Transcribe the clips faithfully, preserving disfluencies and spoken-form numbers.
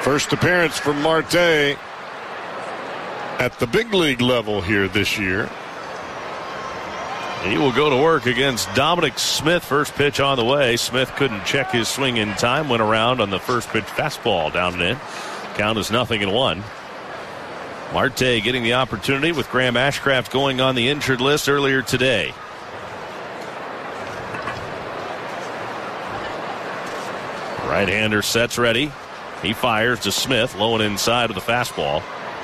First appearance for Marte at the big league level here this year. He will go to work against Dominic Smith. First pitch on the way. Smith couldn't check his swing in time. Went around on the first pitch fastball down and in. Count is nothing and one. Marte getting the opportunity with Graham Ashcraft going on the injured list earlier today. Right-hander sets ready. He fires to Smith, low and inside of the fastball.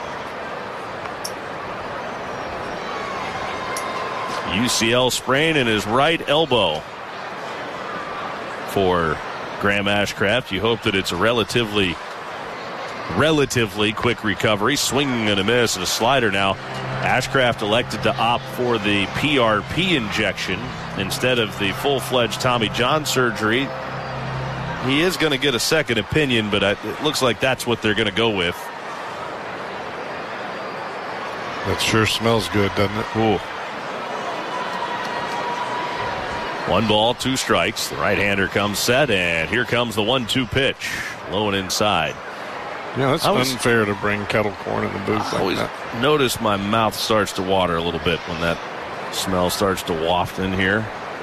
U C L sprain in his right elbow for Graham Ashcraft. You hope that it's a relatively, relatively quick recovery. Swing and a miss and a slider now. Ashcraft elected to opt for the P R P injection instead of the full-fledged Tommy John surgery. He is going to get a second opinion, but it looks like that's what they're going to go with. That sure smells good, doesn't it? Ooh. One ball, two strikes. The right-hander comes set, and here comes the one two pitch. Low and inside. Yeah, it's unfair to bring kettle corn in the booth I like always that. Notice my mouth starts to water a little bit when that smell starts to waft in here.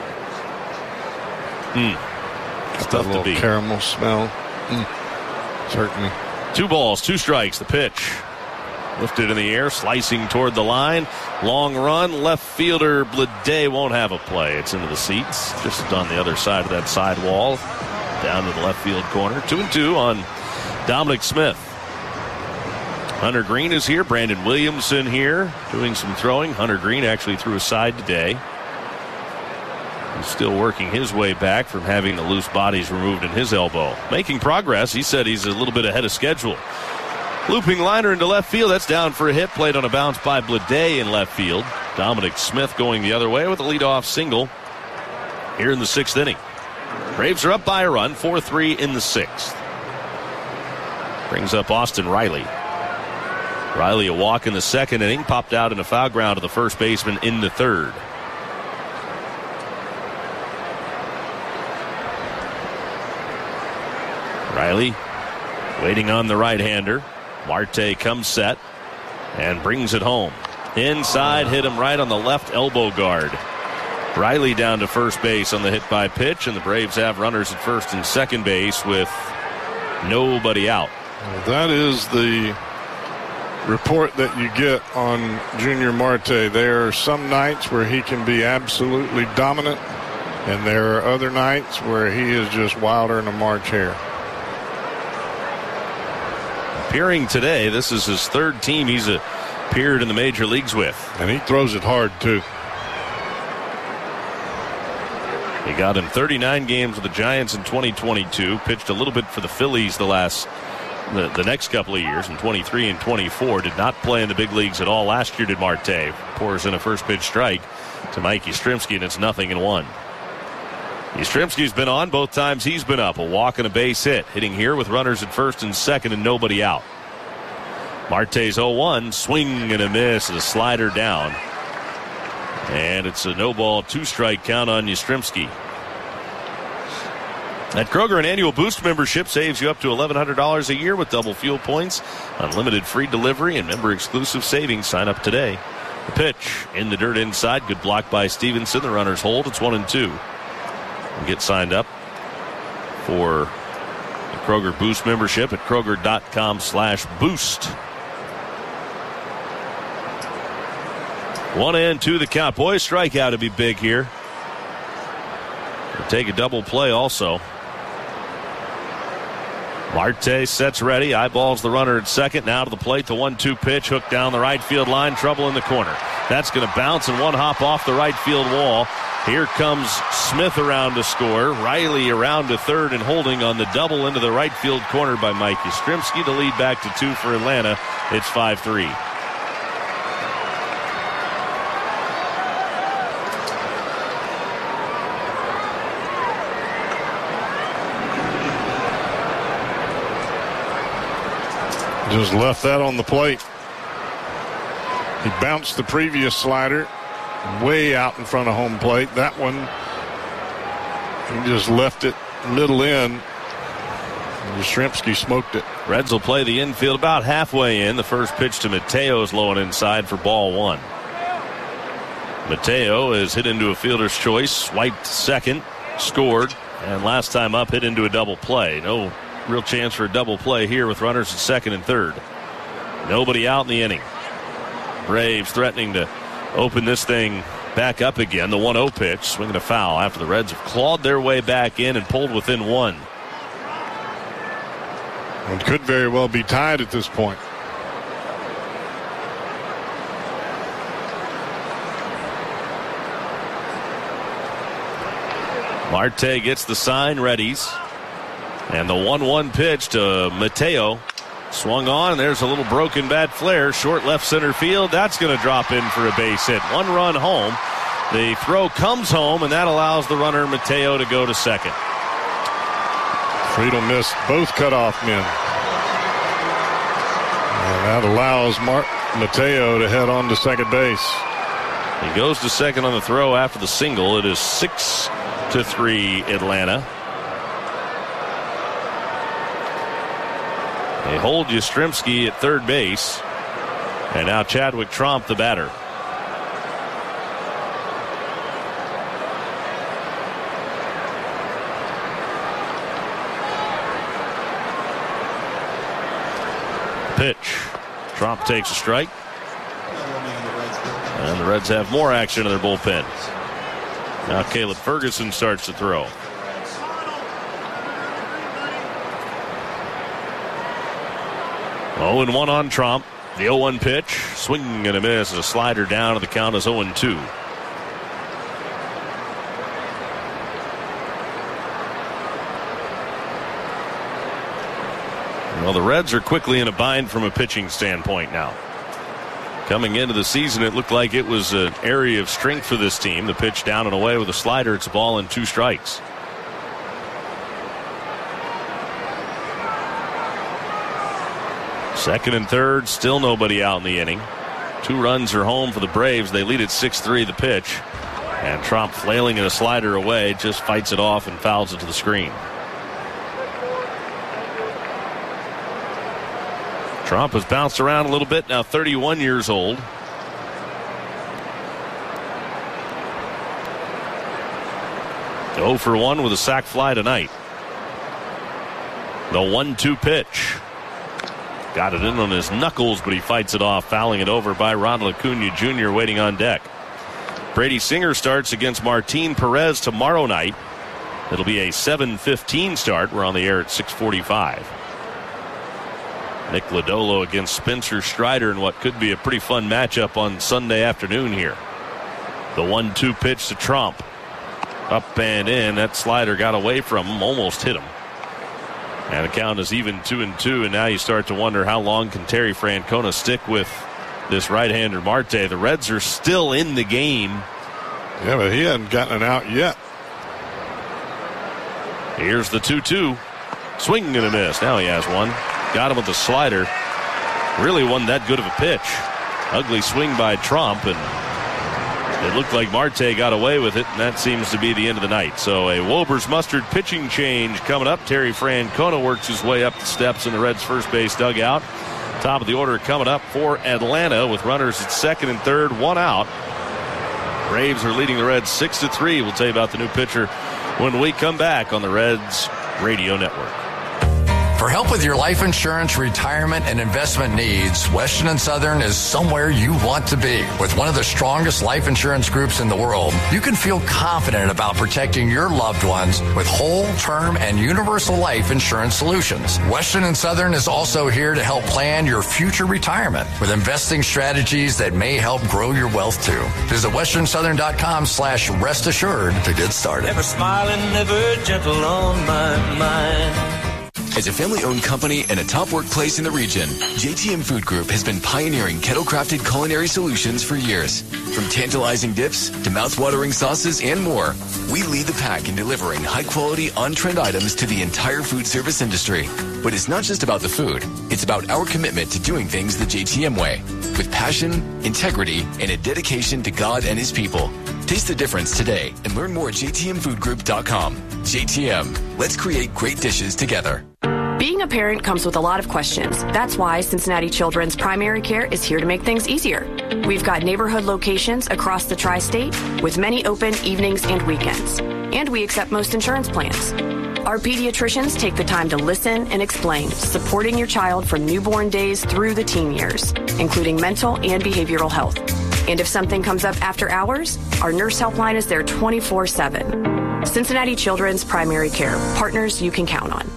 Hmm. It's Got tough that little to beat. caramel smell. Mm. Certainly. Two balls, two strikes. The pitch. Lifted in the air, slicing toward the line. Long run. Left fielder Blade won't have a play. It's into the seats. Just on the other side of that side wall. Down to the left field corner. Two and two on Dominic Smith. Hunter Green is here. Brandon Williamson here doing some throwing. Hunter Green actually threw a side today. He's still working his way back from having the loose bodies removed in his elbow. Making progress. He said he's a little bit ahead of schedule. Looping liner into left field. That's down for a hit. Played on a bounce by Blade in left field. Dominic Smith going the other way with a leadoff single here in the sixth inning. Braves are up by a run. four three in the sixth. Brings up Austin Riley. Riley a walk in the second inning. Popped out in a foul ground to the first baseman in the third. Riley waiting on the right-hander. Marte comes set and brings it home. Inside, hit him right on the left elbow guard. Riley down to first base on the hit by pitch, and the Braves have runners at first and second base with nobody out. Well, that is the report that you get on Junior Marte. There are some nights where he can be absolutely dominant, and there are other nights where he is just wilder than a March hare. Appearing today, this is his third team he's appeared in the major leagues with. And he throws it hard, too. He got in thirty-nine games with the Giants in twenty twenty-two. Pitched a little bit for the Phillies the last, the, the next couple of years in twenty-three and twenty-four. Did not play in the big leagues at all last year, did Marte. Pours in a first pitch strike to Mike Yastrzemski, and it's nothing in one. Yastrzemski's been on both times he's been up. A walk and a base hit. Hitting here with runners at first and second and nobody out. Marte's oh one. Swing and a miss. And a slider down. And it's a no ball, two strike count on Yastrzemski. At Kroger, an annual Boost membership saves you up to eleven hundred dollars a year with double fuel points, unlimited free delivery, and member-exclusive savings. Sign up today. The pitch in the dirt inside. Good block by Stevenson. The runners hold. It's one and two. Get signed up for the Kroger Boost membership at Kroger.com slash boost. One and two the count. Boy, strikeout to be big here. We'll take a double play also. Marte sets ready. Eyeballs the runner at second. Now to the plate. The one two pitch. Hooked down the right field line. Trouble in the corner. That's going to bounce and one hop off the right field wall. Here comes Smith around to score. Riley around to third and holding on the double into the right field corner by Mike Yastrzemski to lead back to two for Atlanta. It's five three. Just left that on the plate. He bounced the previous slider way out in front of home plate. That one, he just left it middle in. Yastrzemski smoked it. Reds will play the infield about halfway in. The first pitch to Mateo is low and inside for ball one. Mateo is hit into a fielder's choice, swiped second, scored, and last time up hit into a double play. No real chance for a double play here with runners at second and third. Nobody out in the inning. Braves threatening to open this thing back up again. The one oh pitch, swinging a foul after the Reds have clawed their way back in and pulled within one. It could very well be tied at this point. Marte gets the sign, readies. And the one one pitch to Mateo. Swung on. There's a little broken bat flare. Short left center field. That's going to drop in for a base hit. One run home. The throw comes home, and that allows the runner Mateo to go to second. Friedel missed both cutoff men. And that allows Mark Mateo to head on to second base. He goes to second on the throw after the single. It is six to three Atlanta. They hold Yastrzemski at third base. And now Chadwick Tromp, the batter. Pitch. Tromp takes a strike. And the Reds have more action in their bullpen. Now Caleb Ferguson starts to throw. oh and one on Tromp. The oh one pitch. Swing and a miss. A slider down, and the count is oh and two. Well, the Reds are quickly in a bind from a pitching standpoint now. Coming into the season, it looked like it was an area of strength for this team. The pitch down and away with a slider. It's a ball and two strikes. Second and third, still nobody out in the inning. Two runs are home for the Braves. They lead at six three the pitch. And Tromp flailing in a slider away, just fights it off and fouls it to the screen. Tromp has bounced around a little bit, now thirty-one years old. oh for one with a sac fly tonight. The one two pitch. Got it in on his knuckles, but he fights it off, fouling it over by Ronald Acuna Junior waiting on deck. Brady Singer starts against Martin Perez tomorrow night. It'll be a seven fifteen start. We're on the air at six forty-five. Nick Lodolo against Spencer Strider in what could be a pretty fun matchup on Sunday afternoon here. The one two pitch to Tromp. Up and in. That slider got away from him, almost hit him. And the count is even two and two, and now you start to wonder how long can Terry Francona stick with this right-hander Marte. The Reds are still in the game. Yeah, but he hasn't gotten it out yet. Here's the two two. Swing and a miss. Now he has one. Got him with the slider. Really wasn't that good of a pitch. Ugly swing by Tromp, and it looked like Marte got away with it, and that seems to be the end of the night. So a Wober's Mustard pitching change coming up. Terry Francona works his way up the steps in the Reds' first base dugout. Top of the order coming up for Atlanta with runners at second and third, one out. Braves are leading the Reds six to three. We'll tell you about the new pitcher when we come back on the Reds Radio Network. For help with your life insurance, retirement, and investment needs, Western and Southern is somewhere you want to be. With one of the strongest life insurance groups in the world, you can feel confident about protecting your loved ones with whole, term, and universal life insurance solutions. Western and Southern is also here to help plan your future retirement with investing strategies that may help grow your wealth too. Visit western southern dot com slash rest assured to get started. Never smiling, never gentle on my mind. As a family-owned company and a top workplace in the region, J T M Food Group has been pioneering kettle-crafted culinary solutions for years. From tantalizing dips to mouth-watering sauces and more, we lead the pack in delivering high-quality, on-trend items to the entire food service industry. But it's not just about the food. It's about our commitment to doing things the J T M way, with passion, integrity, and a dedication to God and His people. Taste the difference today and learn more at j t m food group dot com. J T M, let's create great dishes together. Being a parent comes with a lot of questions. That's why Cincinnati Children's Primary Care is here to make things easier. We've got neighborhood locations across the tri-state with many open evenings and weekends. And we accept most insurance plans. Our pediatricians take the time to listen and explain, supporting your child from newborn days through the teen years, including mental and behavioral health. And if something comes up after hours, our nurse helpline is there twenty-four seven. Cincinnati Children's Primary Care, partners you can count on.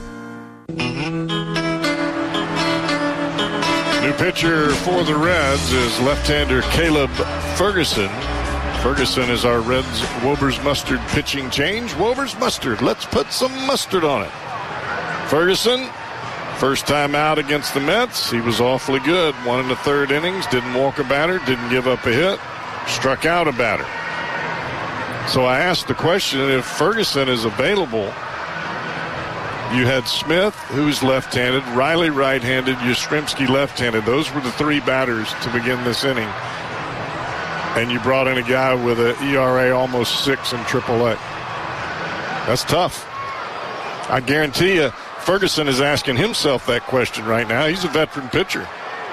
New pitcher for the Reds is left-hander Caleb Ferguson. Ferguson is our Reds Wober's Mustard pitching change. Wober's Mustard. Let's put some mustard on it. Ferguson, first time out against the Mets. He was awfully good. One in the third innings. Didn't walk a batter. Didn't give up a hit. Struck out a batter. So I asked the question, if Ferguson is available, you had Smith, who's left-handed, Riley right-handed, Yastrzemski left-handed. Those were the three batters to begin this inning. And you brought in a guy with an E R A almost six in triple A. That's tough. I guarantee you, Ferguson is asking himself that question right now. He's a veteran pitcher.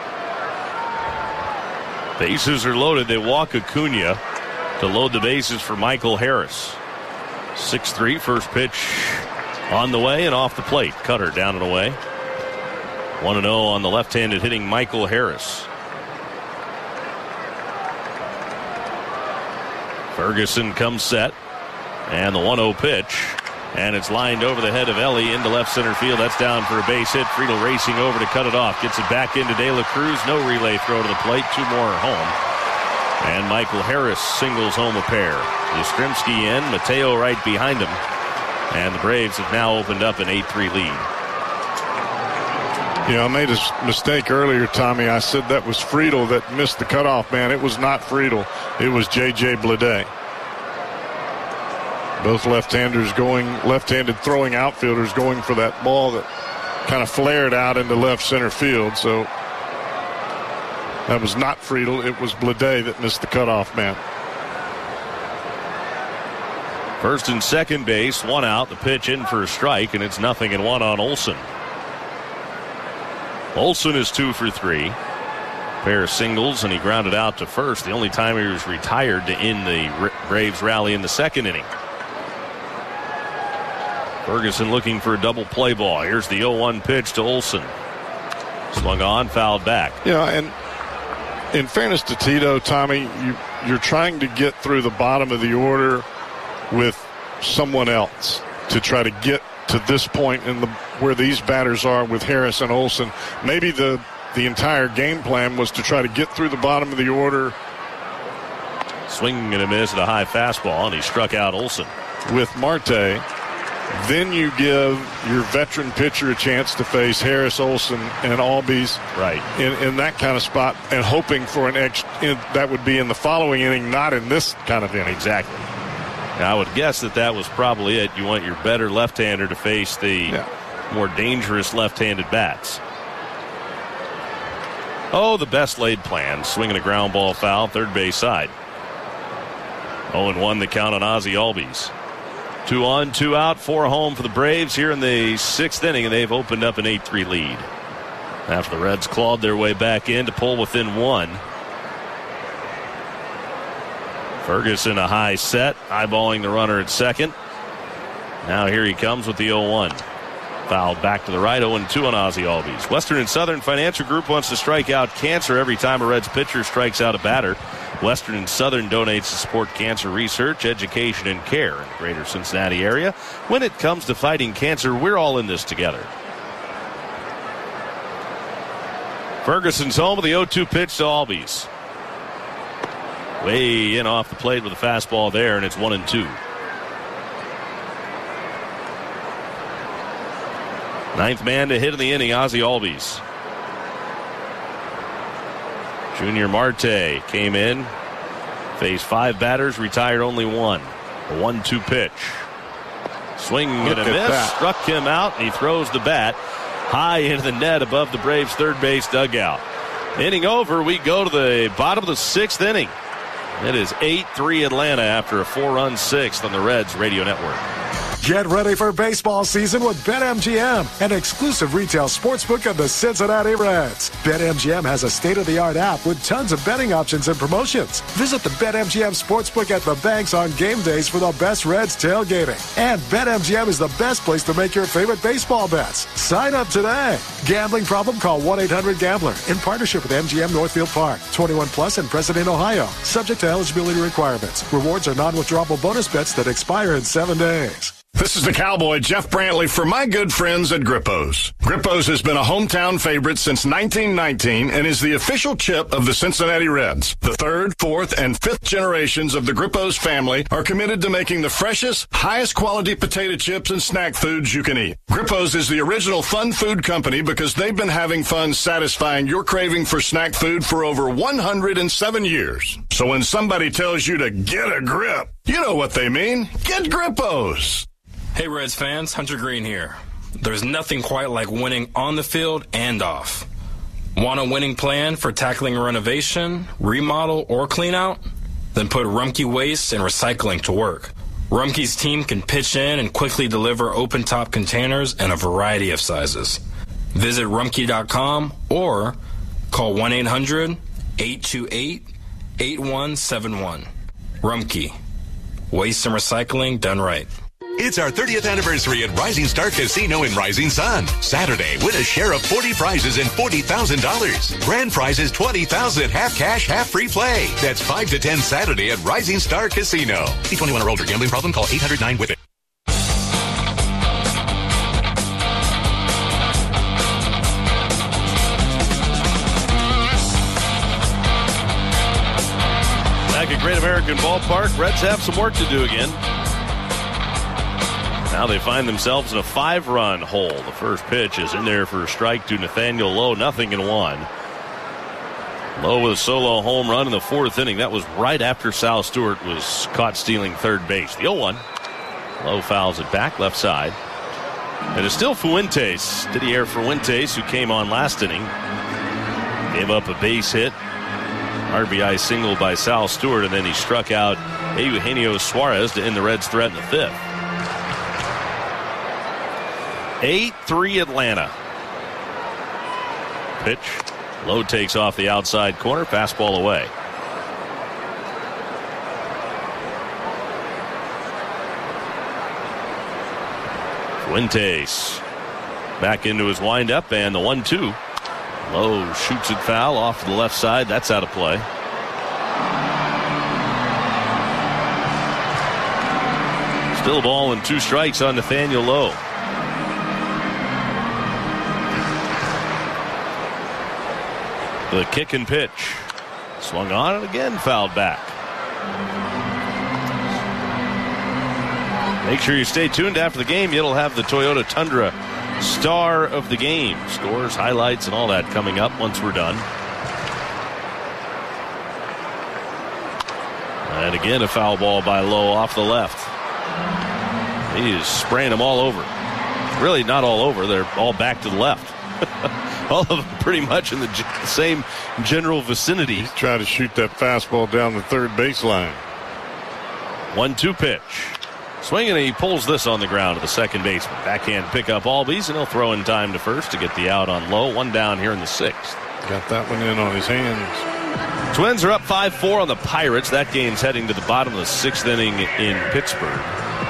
Bases are loaded. They walk Acuna to load the bases for Michael Harris. six three, first pitch on the way and off the plate. Cutter down and away. one and oh on the left-handed hitting Michael Harris. Ferguson comes set. And the one oh pitch. And it's lined over the head of Ellie into left center field. That's down for a base hit. Friedel racing over to cut it off. Gets it back into De La Cruz. No relay throw to the plate. Two more are home. And Michael Harris singles home a pair. Yastrzemski in. Mateo right behind him. And the Braves have now opened up an eight three lead. You know, I made a mistake earlier, Tommy. I said that was Friedel that missed the cutoff man. It was not Friedel. It was J J Bleday. Both left-handers going, left-handed throwing outfielders going for that ball that kind of flared out into left center field. So that was not Friedel. It was Bleday that missed the cutoff man. First and second base, one out. The pitch in for a strike, and it's nothing and one on Olson. Olson is two for three. Pair of singles, and he grounded out to first. The only time he was retired to end the Braves rally in the second inning. Ferguson looking for a double play ball. Here's the oh one pitch to Olson. Swung on, fouled back. Yeah, and in fairness to Tito, Tommy, you, you're trying to get through the bottom of the order with someone else to try to get to this point in the where these batters are with Harris and Olson. Maybe the the entire game plan was to try to get through the bottom of the order. Swinging and a miss at a high fastball, and he struck out Olson. With Marte, then you give your veteran pitcher a chance to face Harris, Olson, and Albies right in, in that kind of spot, and hoping for an ex in, that would be in the following inning, not in this kind of inning. Exactly. Now, I would guess that that was probably it. You want your better left-hander to face the yeah. more dangerous left-handed bats. Oh, the best laid plan. Swinging a ground ball foul, third base side. oh and one the count on Ozzie Albies. Two on, two out, four home for the Braves here in the sixth inning, and they've opened up an eight three lead. After the Reds clawed their way back in to pull within one. Ferguson a high set, eyeballing the runner at second. Now here he comes with the oh one. Fouled back to the right, oh and two on Ozzie Albies. Western and Southern Financial Group wants to strike out cancer every time a Reds pitcher strikes out a batter. Western and Southern donates to support cancer research, education, and care in the greater Cincinnati area. When it comes to fighting cancer, we're all in this together. Ferguson's home with the oh two pitch to Albies. Way in off the plate with a fastball there, and it's one and two. Ninth man to hit in the inning, Ozzie Albies. Junior Marte came in, faced five batters, retired only one. A one two pitch. Swing and a miss, that. Struck him out, and he throws the bat high into the net above the Braves' third base dugout. Inning over, we go to the bottom of the sixth inning. It is eight three Atlanta after a four-run sixth on the Reds Radio Network. Get ready for baseball season with BetMGM, an exclusive retail sportsbook of the Cincinnati Reds. BetMGM has a state-of-the-art app with tons of betting options and promotions. Visit the BetMGM Sportsbook at the banks on game days for the best Reds tailgating. And BetMGM is the best place to make your favorite baseball bets. Sign up today. Gambling problem? Call one eight hundred gambler in partnership with M G M Northfield Park. twenty-one plus and present in Ohio. Subject to eligibility requirements. Rewards are non-withdrawable bonus bets that expire in seven days. This is the Cowboy, Jeff Brantley, for my good friends at Grippos. Grippos has been a hometown favorite since nineteen nineteen and is the official chip of the Cincinnati Reds. The third, fourth, and fifth generations of the Grippos family are committed to making the freshest, highest quality potato chips and snack foods you can eat. Grippos is the original fun food company because they've been having fun satisfying your craving for snack food for over one hundred seven years. So when somebody tells you to get a grip, you know what they mean. Get Grippos. Hey Reds fans, Hunter Green here. There's nothing quite like winning on the field and off. Want a winning plan for tackling a renovation, remodel, or clean out? Then put Rumpke Waste and Recycling to work. Rumpke's team can pitch in and quickly deliver open-top containers in a variety of sizes. Visit rumpke dot com or call one eight hundred eight two eight eight one seven one. Rumpke. Waste and recycling done right. It's our thirtieth anniversary at Rising Star Casino in Rising Sun. Saturday, win a share of forty prizes and forty thousand dollars. Grand prize is twenty thousand dollars, half cash, half free play. That's five to ten Saturday at Rising Star Casino. See twenty-one or older. Gambling problem? Call eight hundred nine with it. Back at Great American Ballpark, Reds have some work to do again. Now they find themselves in a five-run hole. The first pitch is in there for a strike to Nathaniel Lowe, nothing in one. Lowe with a solo home run in the fourth inning. That was right after Sal Stewart was caught stealing third base. The oh one. Lowe fouls it back left side. And it's still Fuentes, Didier Fuentes, who came on last inning. Gave up a base hit. R B I single by Sal Stewart, and then he struck out Eugenio Suarez to end the Reds' threat in the fifth. eight three Atlanta. Pitch. Lowe takes off the outside corner. Fastball away. Fuentes back into his windup, and the one two. Lowe shoots it foul off to the left side. That's out of play. Still a ball and two strikes on Nathaniel Lowe. The kick and pitch. Swung on and again fouled back. Make sure you stay tuned after the game. You'll have the Toyota Tundra Star of the Game. Scores, highlights, and all that coming up once we're done. And again, a foul ball by Lowe off the left. He is spraying them all over. Really not all over. They're all back to the left. All of them pretty much in the g- same general vicinity. He's trying to shoot that fastball down the third baseline. one two pitch. Swinging, and he pulls this on the ground to the second baseman. Backhand pickup Albies, and he'll throw in time to first to get the out on Lowe. One down here in the sixth. Got that one in on his hands. Twins are up five four on the Pirates. That game's heading to the bottom of the sixth inning in Pittsburgh.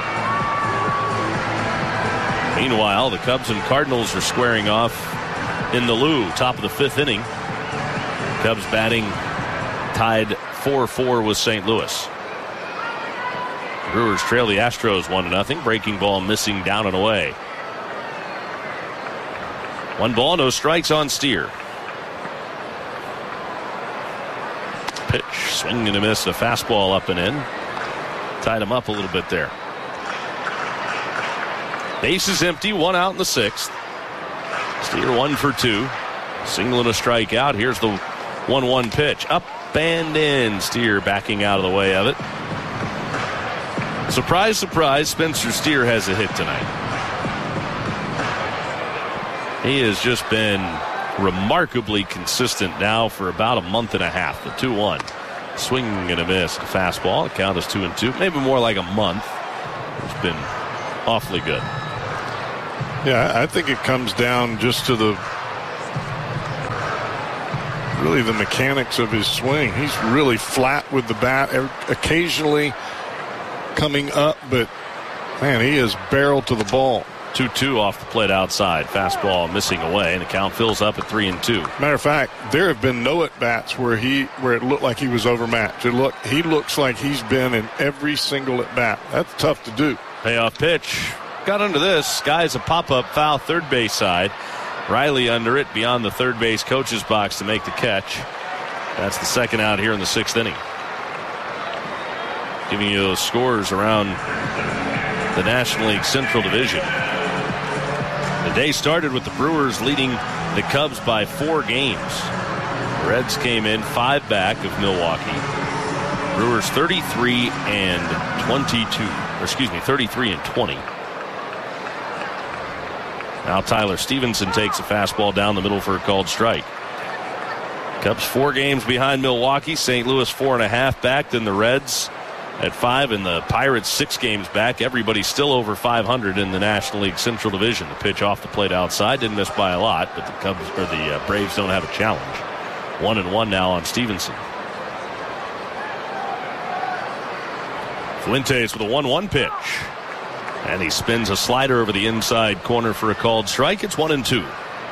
Meanwhile, the Cubs and Cardinals are squaring off in the Lou, top of the fifth inning. Cubs batting tied four four with Saint Louis. Brewers trail the Astros one to nothing. Breaking ball missing down and away. One ball, no strikes on Steer. Pitch, swing and a miss, a fastball up and in. Tied him up a little bit there. Base is empty, one out in the sixth. Steer one for two. Single and a strikeout. Here's the one one pitch. Up and in. Steer backing out of the way of it. Surprise, surprise, Spencer Steer has a hit tonight. He has just been remarkably consistent now for about a month and a half. The two one. Swing and a miss. A fastball. The count is two and two. Maybe more like a month. It's been awfully good. Yeah, I think it comes down just to the really the mechanics of his swing. He's really flat with the bat, occasionally coming up, but man, he is barrel to the ball. two two off the plate outside. Fastball missing away, and the count fills up at three and two. Matter of fact, there have been no at-bats where he where it looked like he was overmatched. It look, he looks like he's been in every single at-bat. That's tough to do. Payoff pitch. Got under this. Guy's a pop-up foul third base side. Riley under it beyond the third base coach's box to make the catch. That's the second out here in the sixth inning. Giving you those scores around the National League Central Division. The day started with the Brewers leading the Cubs by four games. The Reds came in five back of Milwaukee. Brewers thirty-three and twenty-two. Or excuse me, thirty-three and twenty. Now Tyler Stevenson takes a fastball down the middle for a called strike. Cubs four games behind Milwaukee. Saint Louis four and a half back than the Reds at five, and the Pirates six games back. Everybody's still over five hundred in the National League Central Division. The pitch off the plate outside didn't miss by a lot, but the Cubs or the uh, Braves don't have a challenge. One and one now on Stevenson. Fuentes with a one one pitch, and he spins a slider over the inside corner for a called strike. It's one and two.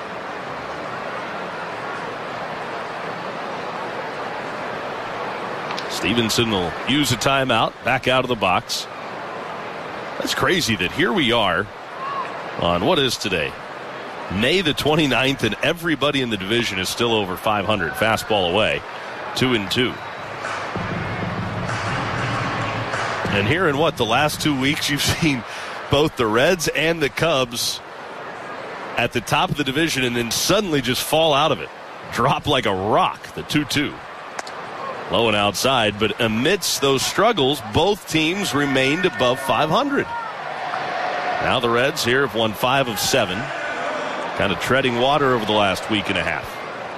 Stevenson will use a timeout, back out of the box. That's crazy that here we are on what is today, May the twenty-ninth, and everybody in the division is still over five hundred. Fastball away, two and two. And here in what, the last two weeks, you've seen both the Reds and the Cubs at the top of the division and then suddenly just fall out of it. Drop like a rock, the two two. Low and outside, but amidst those struggles, both teams remained above five hundred. Now the Reds here have won five of seven, kind of treading water over the last week and a half.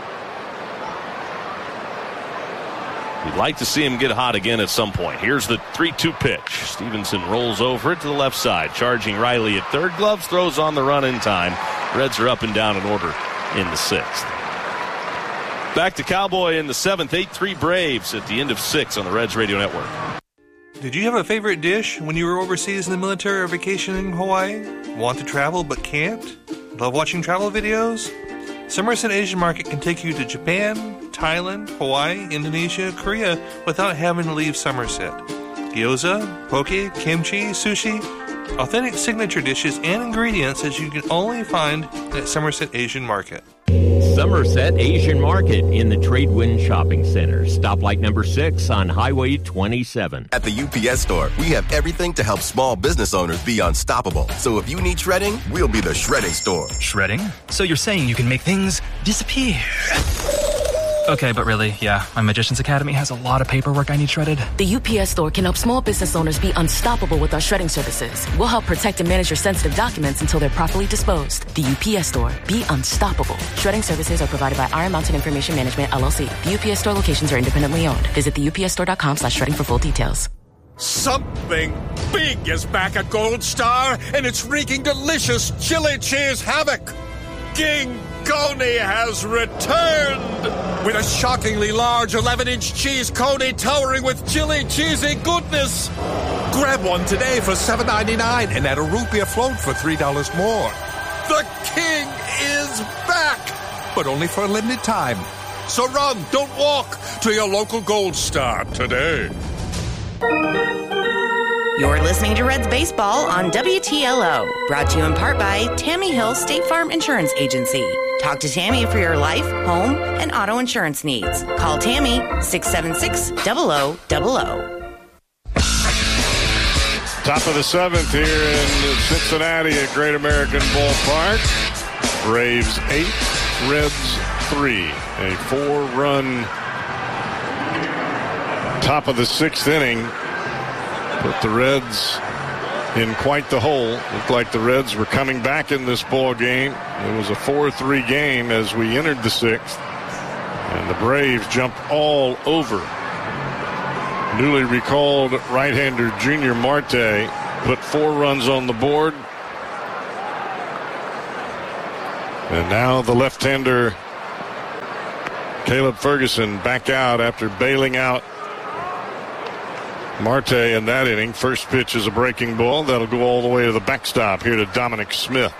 We'd like to see him get hot again at some point. Here's the three two pitch. Stevenson rolls over it to the left side, charging Riley at third. Gloves throws on the run in time. Reds are up and down in order in the sixth. Back to Cowboy in the seventh, eight three Braves at the end of six on the Reds Radio Network. Did you have a favorite dish when you were overseas in the military or vacationing in Hawaii? Want to travel but can't? Love watching travel videos? Somerset Asian Market can take you to Japan, Thailand, Hawaii, Indonesia, Korea without having to leave Somerset. Gyoza, poke, kimchi, sushi, authentic signature dishes and ingredients that you can only find at Somerset Asian Market. Somerset Asian Market in the Tradewind Shopping Center. Stoplight number six on Highway twenty-seven. At the U P S store, we have everything to help small business owners be unstoppable. So if you need shredding, we'll be the shredding store. Shredding? So you're saying you can make things disappear? Okay, but really, yeah, my Magician's Academy has a lot of paperwork I need shredded. The U P S store can help small business owners be unstoppable with our shredding services. We'll help protect and manage your sensitive documents until they're properly disposed. The U P S store. Be unstoppable. Shredding services are provided by Iron Mountain Information Management, L L C. The U P S store locations are independently owned. Visit the U P S store dot com slash shredding for full details. Something big is back at Gold Star, and it's wreaking delicious chili cheese havoc. King Coney has returned with a shockingly large eleven-inch cheese coney towering with chili cheesy goodness. Grab one today for seven ninety-nine and add a root beer float for three dollars more. The king is back, but only for a limited time. So run, don't walk, to your local Gold Star today. You're listening to Reds Baseball on W T L O, brought to you in part by Tammy Hill State Farm Insurance Agency. Talk to Tammy for your life, home, and auto insurance needs. Call Tammy, six seven six, zero zero zero zero. Top of the seventh here in Cincinnati at Great American Ballpark. Braves eight, Reds three. A four-run top of the sixth inning. Put the Reds in quite the hole. Looked like the Reds were coming back in this ball game. It was a four three game as we entered the sixth. And the Braves jumped all over newly recalled right-hander Junior Marte put four runs on the board. And now the left-hander Caleb Ferguson back out after bailing out Marte in that inning. First pitch is a breaking ball. That'll go all the way to the backstop here to Dominic Smith.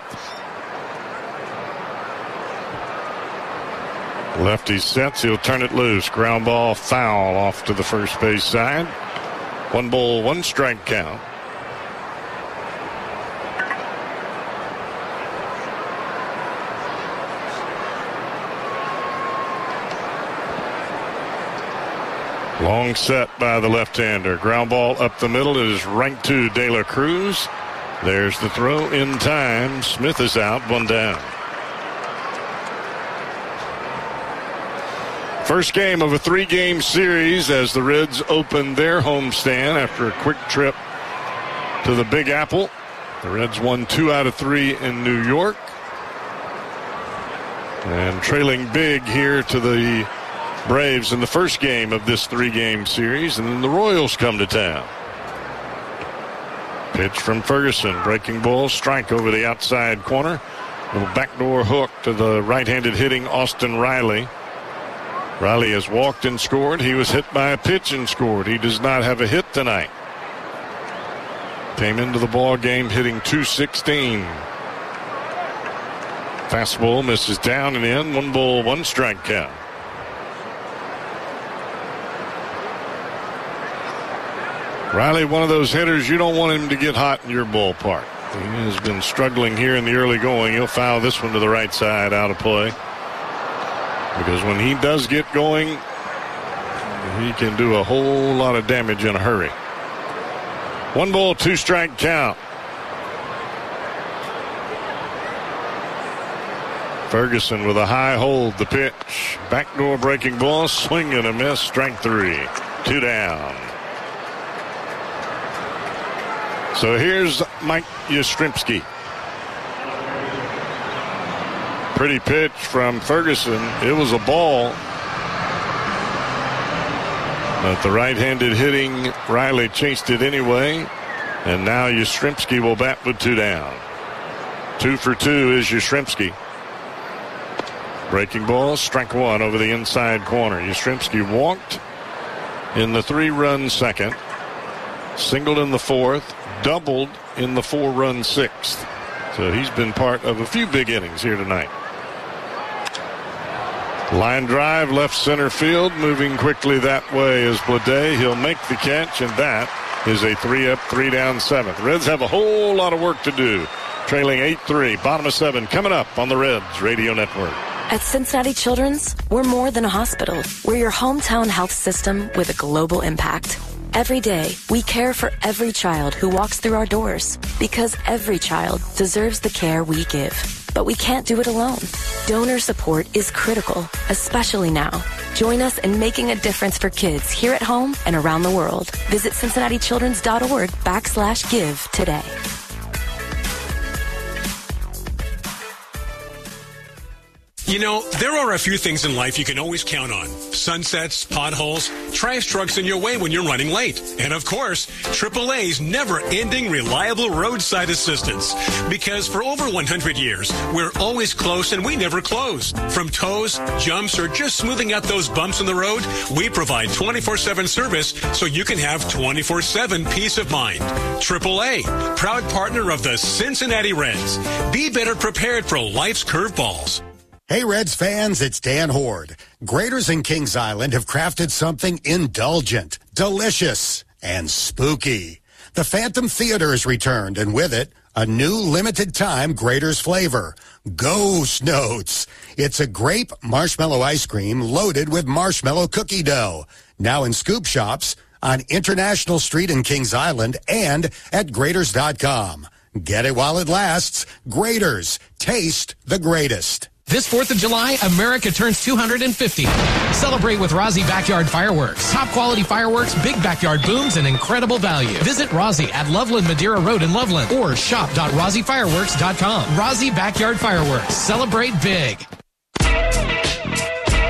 Lefty sets. He'll turn it loose. Ground ball foul off to the first base side. One ball, one strike count. Long set by the left-hander. Ground ball up the middle. It is right to De La Cruz. There's the throw in time. Smith is out, one down. First game of a three-game series as the Reds open their homestand after a quick trip to the Big Apple. The Reds won two out of three in New York. And trailing big here to the Braves in the first game of this three-game series, and then the Royals come to town. Pitch from Ferguson, breaking ball, strike over the outside corner. Little backdoor hook to the right-handed hitting Austin Riley. Riley has walked and scored. He was hit by a pitch and scored. He does not have a hit tonight. Came into the ball game hitting two sixteen. Fastball misses down and in. One ball, one strike count. Riley, one of those hitters, you don't want him to get hot in your ballpark. He has been struggling here in the early going. He'll foul this one to the right side, out of play. Because when he does get going, he can do a whole lot of damage in a hurry. One ball, two strike count. Ferguson with a high hold, the pitch. Backdoor breaking ball, swing and a miss, strike three. Two down. So here's Mike Yastrzemski. Pretty pitch from Ferguson. It was a ball. But the right-handed hitting Riley chased it anyway. And now Yastrzemski will bat with two down. Two for two is Yastrzemski. Breaking ball, strike one over the inside corner. Yastrzemski walked in the three-run second. Singled in the fourth. Doubled in the four-run sixth. So he's been part of a few big innings here tonight. Line drive, left center field. Moving quickly that way is Bleday. He'll make the catch, and that is a three-up, three-down seventh. Reds have a whole lot of work to do. Trailing eight three, bottom of seven, coming up on the Reds Radio Network. At Cincinnati Children's, we're more than a hospital. We're your hometown health system with a global impact. Every day, we care for every child who walks through our doors because every child deserves the care we give. But we can't do it alone. Donor support is critical, especially now. Join us in making a difference for kids here at home and around the world. Visit Cincinnati Children's dot org backslash give today. You know, there are a few things in life you can always count on. Sunsets, potholes, trash trucks in your way when you're running late. And of course, triple A's never-ending reliable roadside assistance. Because for over one hundred years, we're always close and we never close. From tows, jumps, or just smoothing out those bumps in the road, we provide twenty-four seven service so you can have twenty-four seven peace of mind. triple A, proud partner of the Cincinnati Reds. Be better prepared for life's curveballs. Hey, Reds fans, it's Dan Horde. Graders in Kings Island have crafted something indulgent, delicious, and spooky. The Phantom Theater has returned, and with it, a new limited-time Graders flavor, Ghost Notes. It's a grape marshmallow ice cream loaded with marshmallow cookie dough. Now in scoop shops, on International Street in Kings Island, and at Graders dot com. Get it while it lasts. Graders. Taste the greatest. This fourth of July, America turns two hundred fifty. Celebrate with Rozzy Backyard Fireworks. Top quality fireworks, big backyard booms, and incredible value. Visit Rozzy at Loveland Madeira Road in Loveland or shop dot rozzy fireworks dot com. Rozzy Backyard Fireworks. Celebrate big.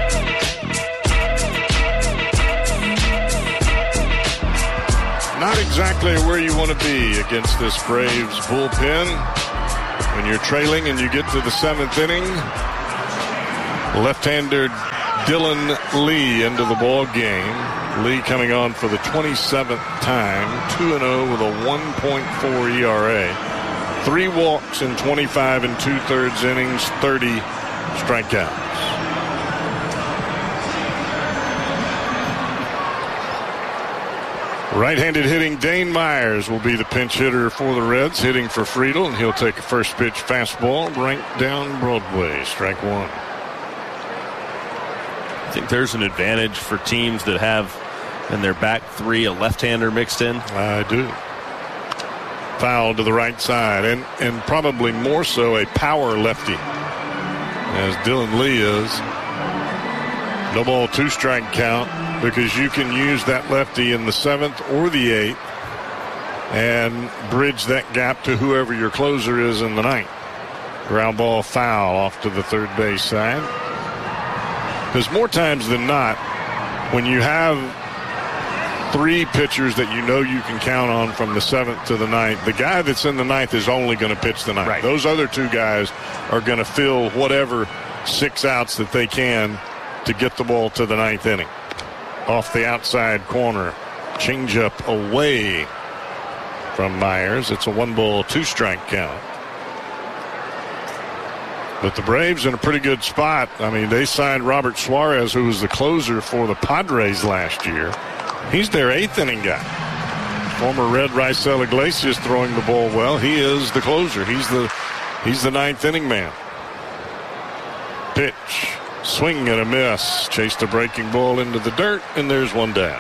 Not exactly where you want to be against this Braves bullpen. When you're trailing and you get to the seventh inning, left-hander Dylan Lee into the ball game. Lee coming on for the twenty-seventh time, two and oh with a one point four E R A. Three walks in twenty-five and two-thirds innings, thirty strikeouts. Right-handed hitting Dane Myers will be the pinch hitter for the Reds, hitting for Friedel, and he'll take a first pitch fastball right down Broadway, strike one. I think there's an advantage for teams that have in their back three a left-hander mixed in. I do. Foul to the right side, and, and probably more so a power lefty, as Dylan Lee is. No ball, two strike count, because you can use that lefty in the seventh or the eighth and bridge that gap to whoever your closer is in the ninth. Ground ball foul off to the third base side. Because more times than not, when you have three pitchers that you know you can count on from the seventh to the ninth, the guy that's in the ninth is only going to pitch the ninth. Right. Those other two guys are going to fill whatever six outs that they can to get the ball to the ninth inning. Off the outside corner, changeup away from Myers. It's a one ball, two strike count. But the Braves in a pretty good spot. I mean, they signed Robert Suarez, who was the closer for the Padres last year. He's their eighth inning guy. Former Red Raisel Iglesias throwing the ball well. He is the closer. He's the he's the ninth inning man. Pitch. Swing and a miss. Chased a breaking ball into the dirt, and there's one down.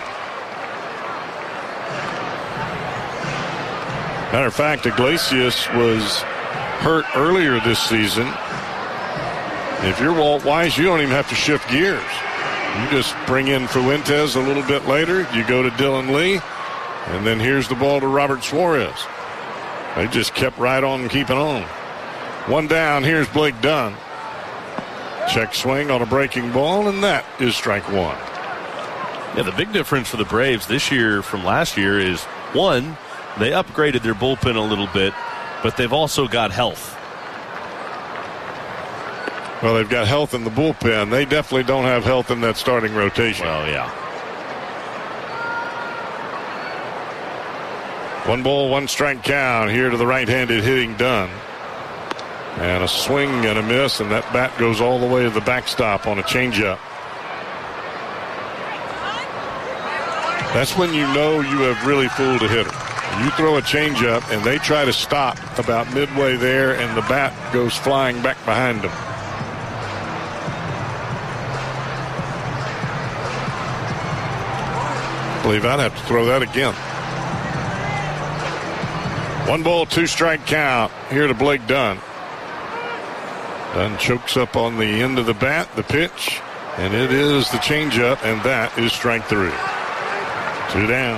Matter of fact, Iglesias was hurt earlier this season. If you're Walt Weiss, you don't even have to shift gears. You just bring in Fuentes a little bit later. You go to Dylan Lee, and then here's the ball to Robert Suarez. They just kept right on keeping on. One down. Here's Blake Dunn. Check swing on a breaking ball, and that is strike one. Yeah, the big difference for the Braves this year from last year is, one, they upgraded their bullpen a little bit, but they've also got health. Well, they've got health in the bullpen. They definitely don't have health in that starting rotation. Well, yeah. One ball, one strike count here to the right-handed hitting Dunn. And a swing and a miss, and that bat goes all the way to the backstop on a changeup. That's when you know you have really fooled a hitter. You throw a changeup, and they try to stop about midway there, and the bat goes flying back behind them. I believe I'd have to throw that again. One ball, two strike count here to Blake Dunn. Dunn chokes up on the end of the bat, the pitch, and it is the changeup, and that is strike three. Two down.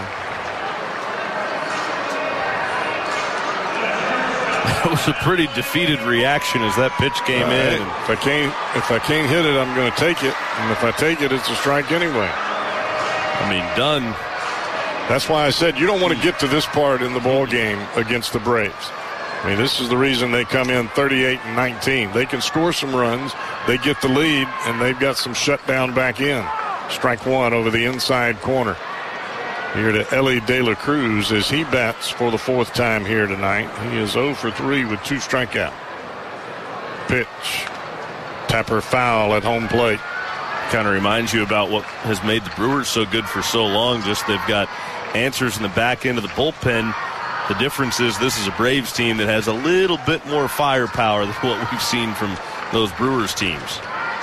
That was a pretty defeated reaction as that pitch came uh, in. If I can't, if I can't hit it, I'm going to take it, and if I take it, it's a strike anyway. I mean, Dunn. That's why I said you don't want to get to this part in the ball game against the Braves. I mean, this is the reason they come in thirty-eight and nineteen. They can score some runs, they get the lead, and they've got some shutdown back in. Strike one over the inside corner. Here to Ellie De La Cruz as he bats for the fourth time here tonight. He is oh for three with two strikeouts. Pitch. Tapper foul at home plate. Kind of reminds you about what has made the Brewers so good for so long. Just they've got answers in the back end of the bullpen. The difference is this is a Braves team that has a little bit more firepower than what we've seen from those Brewers teams.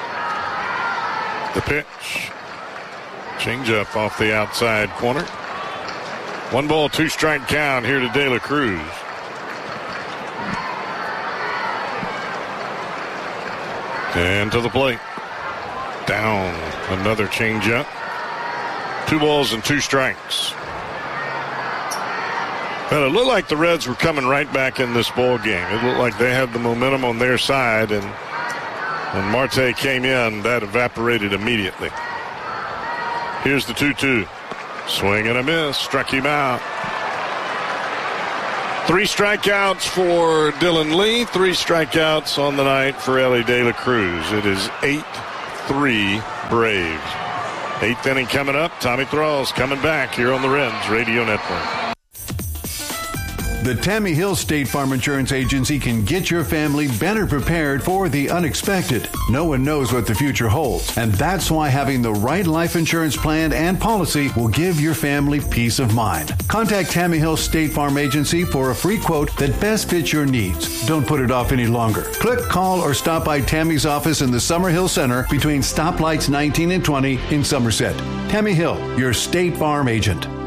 The pitch. Changeup off the outside corner. One ball, two strike count here to De La Cruz. And to the plate. Down. Another changeup. Two balls and two strikes. But it looked like the Reds were coming right back in this ball game. It looked like they had the momentum on their side, and when Marte came in, that evaporated immediately. Here's the two two. Swing and a miss. Struck him out. Three strikeouts for Dylan Lee, three strikeouts on the night for Ellie De La Cruz. It is eight three Braves. Eighth inning coming up. Tommy Thrall's coming back here on the Reds Radio Network. The Tammy Hill State Farm Insurance Agency can get your family better prepared for the unexpected. No one knows what the future holds, and that's why having the right life insurance plan and policy will give your family peace of mind. Contact Tammy Hill State Farm Agency for a free quote that best fits your needs. Don't put it off any longer. Click, call, or stop by Tammy's office in the Summerhill Center between stoplights nineteen and twenty in Somerset. Tammy Hill, your State Farm agent.